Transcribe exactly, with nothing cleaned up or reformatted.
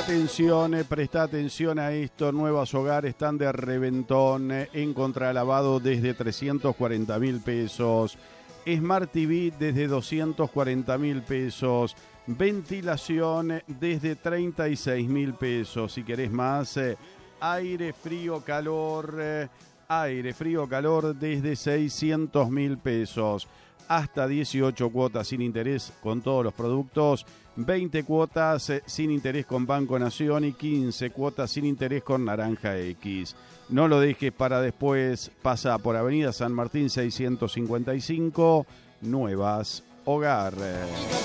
Atención, eh, presta atención a esto. Nuevas Hogar están de reventón eh, en contralavado desde trescientos cuarenta mil pesos. Smart T V desde doscientos cuarenta mil pesos. Ventilación desde treinta y seis mil pesos. Si querés más, eh, aire, frío, calor. Eh, aire, frío, calor desde seiscientos mil pesos. Hasta dieciocho cuotas sin interés con todos los productos, veinte cuotas eh, sin interés con Banco Nación y quince cuotas sin interés con Naranja X. No lo dejes para después, pasa por Avenida San Martín seiscientos cincuenta y cinco, Nuevas Hogar.